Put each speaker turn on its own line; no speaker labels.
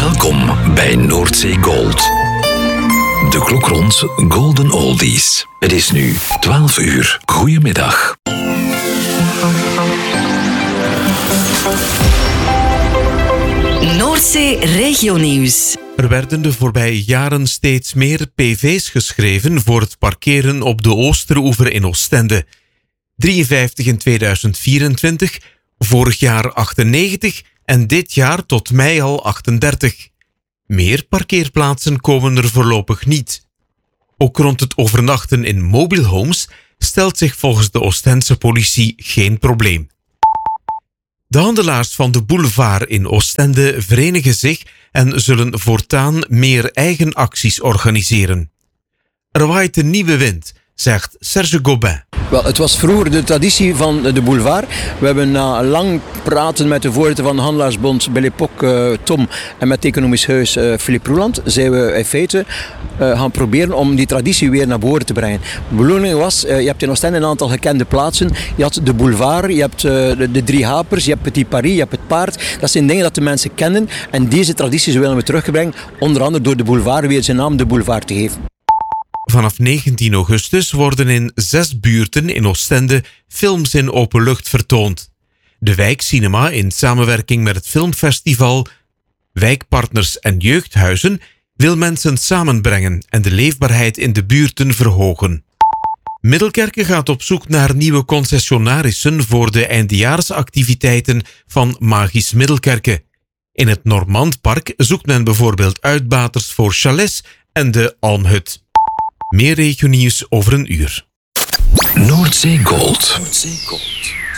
Welkom bij Noordzee Gold. De klok rond Golden Oldies. Het is nu 12 uur. Goedemiddag.
Noordzee Regionieuws.
Er werden de voorbije jaren steeds meer PV's geschreven voor het parkeren op de Oosteroever in Oostende. 53 in 2024, vorig jaar 98 en dit jaar tot mei al 38. Meer parkeerplaatsen komen er voorlopig niet. Ook rond het overnachten in mobile homes stelt zich volgens de Oostense politie geen probleem. De handelaars van de boulevard in Oostende verenigen zich en zullen voortaan meer eigen acties organiseren. Er waait een nieuwe wind, zegt Serge Gobin.
Wel, het was vroeger de traditie van de boulevard. We hebben na lang praten met de voorzitter van de Handelaarsbond, Belle Époque, Tom, en met het economisch huis Philippe Roeland, zijn we in feite gaan proberen om die traditie weer naar voren te brengen. De bedoeling was, je hebt in Oostende een aantal gekende plaatsen. Je had de boulevard, je hebt de Drie Hapers, je hebt Petit Paris, je hebt het Paard. Dat zijn dingen dat de mensen kennen en deze tradities willen we terugbrengen, onder andere door de boulevard weer zijn naam de boulevard te geven.
Vanaf 19 augustus worden in 6 buurten in Oostende films in openlucht vertoond. De Wijkcinema, in samenwerking met het filmfestival Wijkpartners en Jeugdhuizen, wil mensen samenbrengen en de leefbaarheid in de buurten verhogen. Middelkerke gaat op zoek naar nieuwe concessionarissen voor de eindejaarsactiviteiten van Magisch Middelkerke. In het Normandpark zoekt men bijvoorbeeld uitbaters voor chalets en de Almhut. Meer regionieuws over een uur.
Noordzee Gold.